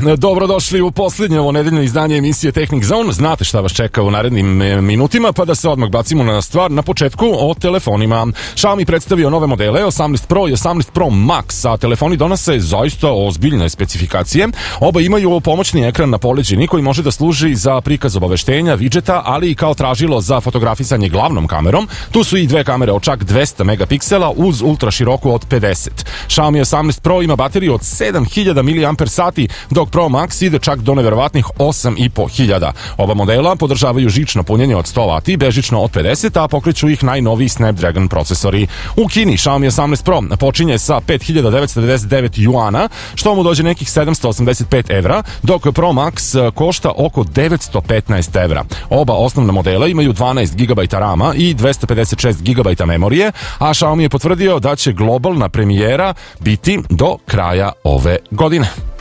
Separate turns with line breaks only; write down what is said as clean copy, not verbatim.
dobrodošli u posljednje ovo nedeljno izdanje emisije Technic Zone. Znate šta vas čeka u narednim minutima, pa da se odmah bacimo na stvar. Na početku o telefonima. Xiaomi predstavio nove modele 18 Pro i 18 Pro Max, a telefoni donose zaista ozbiljne specifikacije. Oba imaju pomoćni ekran na poleđini koji može da služi za prikaz obaveštenja, widgeta, ali i kao tražilo za fotografisanje glavnom kamerom. Tu su i dve kamere od čak 200 megapiksela uz ultra široku od 50. Xiaomi 18 Pro ima bateriju od 7000 mAh, dok Pro Max ide čak do neverovatnih 8500. Oba modela podržavaju žično punjenje od 100 W, bežično od 50, a pokreću ih najnoviji Snapdragon procesori. U Kini Xiaomi 18 Pro počinje sa 5999 juana, što mu dođe nekih 785 evra, dok Pro Max košta oko 915 evra. Oba osnovna modela imaju 12 GB RAM-a i 256 GB memorije, a Xiaomi je potvrdio da će globalna premijera biti do kraja ove godine.